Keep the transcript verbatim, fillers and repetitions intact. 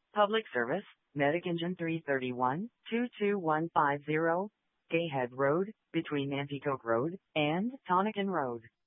Public service, Medic Engine three thirty-one, two two one five zero, Gayhead Road, between Nanticoke Road and Tonican Road.